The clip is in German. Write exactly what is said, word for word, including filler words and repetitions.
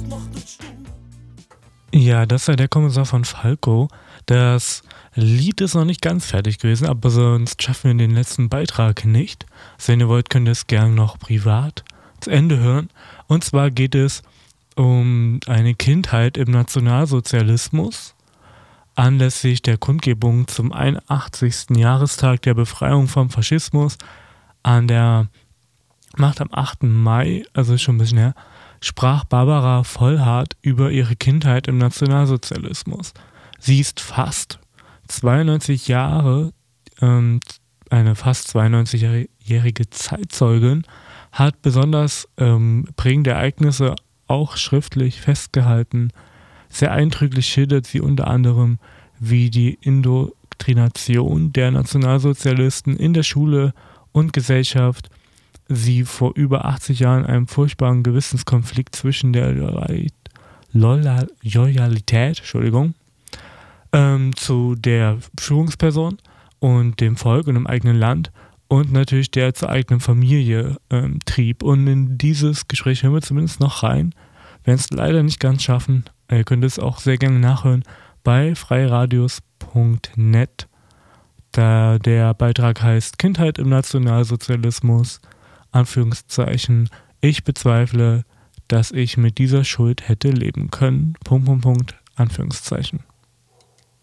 Ja, das war der Kommissar von Falco. Das Lied ist noch nicht ganz fertig gewesen, aber sonst schaffen wir den letzten Beitrag nicht. Also wenn ihr wollt, könnt ihr es gerne noch privat zu Ende hören. Und zwar geht es um eine Kindheit im Nationalsozialismus anlässlich der Kundgebung zum einundachtzigsten Jahrestag der Befreiung vom Faschismus an der Macht am achten Mai, also schon ein bisschen her, sprach Barbara Vollhardt über ihre Kindheit im Nationalsozialismus. Sie ist fast zweiundneunzig Jahre, ähm, eine fast zweiundneunzigjährige Zeitzeugin, hat besonders ähm, prägende Ereignisse auch schriftlich festgehalten. Sehr eindrücklich schildert sie unter anderem, wie die Indoktrination der Nationalsozialisten in der Schule und Gesellschaft sie vor über achtzig Jahren einem furchtbaren Gewissenskonflikt zwischen der Loyal- Loyalität Entschuldigung, ähm, zu der Führungsperson und dem Volk und dem eigenen Land und natürlich der zur eigenen Familie ähm, trieb. Und in dieses Gespräch hören wir zumindest noch rein. Wir werden es leider nicht ganz schaffen. Ihr könnt es auch sehr gerne nachhören bei freiradios punkt net. Da der Beitrag heißt Kindheit im Nationalsozialismus, Anführungszeichen, ich bezweifle, dass ich mit dieser Schuld hätte leben können, Punkt, Punkt, Punkt, Anführungszeichen.